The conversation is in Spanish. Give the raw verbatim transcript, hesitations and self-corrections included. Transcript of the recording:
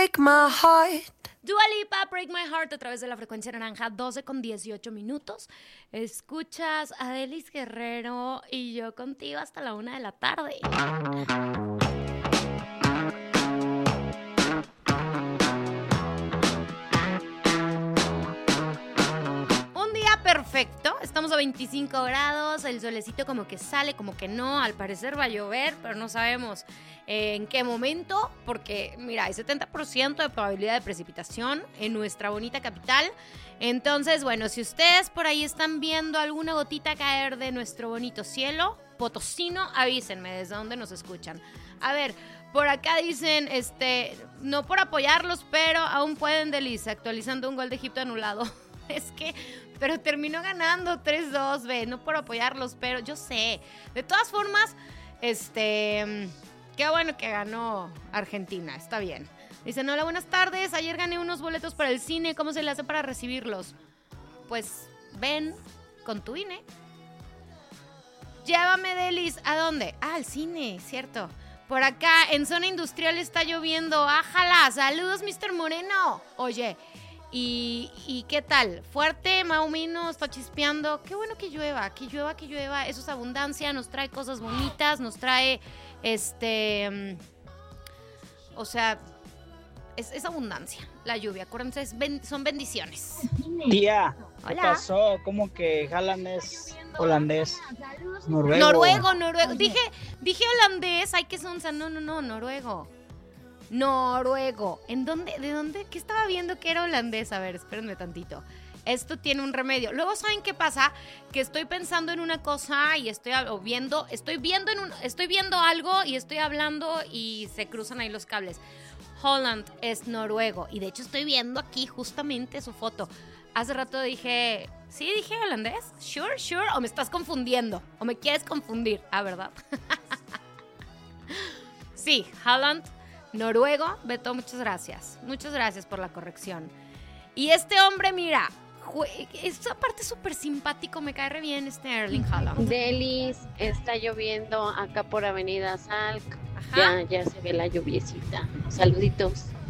break my heart. Dua Lipa, Break My Heart, a través de la frecuencia naranja, doce con dieciocho minutos. Escuchas a Delis Guerrero y yo contigo hasta la una de la tarde. Un día perfecto, estamos a veinticinco grados, el solecito como que sale, como que no, al parecer va a llover, pero no sabemos en qué momento, porque mira, hay setenta por ciento de probabilidad de precipitación en nuestra bonita capital. Entonces, bueno, si ustedes por ahí están viendo alguna gotita caer de nuestro bonito cielo potosino, avísenme desde dónde nos escuchan. A ver, por acá dicen, este, no por apoyarlos, pero aún pueden, Delis, actualizando un gol de Egipto anulado. Es que, pero terminó ganando tres dos, ve, no por apoyarlos, pero yo sé. De todas formas, este... qué bueno que ganó Argentina, está bien. Dicen, hola, buenas tardes, ayer gané unos boletos para el cine, ¿cómo se le hace para recibirlos? Pues ven con tu I N E. Llévame, Delis, ¿a dónde? Ah, al cine, cierto. Por acá, en zona industrial está lloviendo, ájala, saludos, mister Moreno. Oye, ¿y, y qué tal? ¿Fuerte, más o menos, está chispeando? Qué bueno que llueva, que llueva, que llueva, eso es abundancia, nos trae cosas bonitas, nos trae... Este, o sea, es, es abundancia, la lluvia, acuérdense, es ben, son bendiciones. Tía, ¿qué Hola. pasó? ¿Cómo que Haaland es holandés? Noruego. Noruego, noruego, dije, dije holandés, ay, que sonsa, no, no, no, noruego. Noruego, ¿en dónde, de dónde, qué estaba viendo que era holandés? A ver, espérenme tantito. Esto tiene un remedio. Luego, ¿saben qué pasa? Que estoy pensando en una cosa y estoy viendo, estoy viendo en un, estoy viendo algo y estoy hablando y se cruzan ahí los cables. Holland es noruego y de hecho estoy viendo aquí justamente su foto. Hace rato dije, ¿sí dije holandés? Sure, sure, o me estás confundiendo o me quieres confundir, ah, ¿verdad? Sí, Holland, noruego. Beto, muchas gracias. Muchas gracias por la corrección. Y este hombre, mira, esta parte súper simpático, me cae re bien este Erling Haaland. Delis, está lloviendo acá por Avenida Salk. Ajá. Ya, ya se ve la lluviecita. Saluditos.